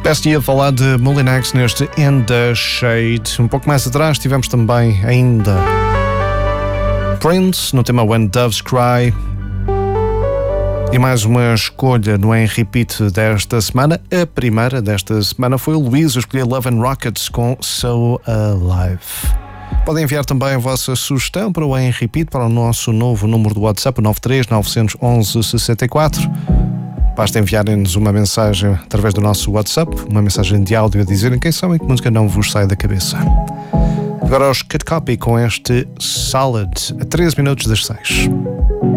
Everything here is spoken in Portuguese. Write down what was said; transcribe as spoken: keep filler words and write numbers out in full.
Best ia falar de Molinex neste In The Shade. Um pouco mais atrás tivemos também ainda Prince no tema When Doves Cry. E mais uma escolha no Em Repeat desta semana. A primeira desta semana foi o Luís a escolher Love and Rockets com So Alive. Podem enviar também a vossa sugestão para o Em Repeat, para o nosso novo número do WhatsApp, nove três nove um um seis quatro. Basta enviarem-nos uma mensagem através do nosso WhatsApp, uma mensagem de áudio a dizerem quem são e que música não vos sai da cabeça. Agora os Cut Copy com este Salad, a treze minutos das seis.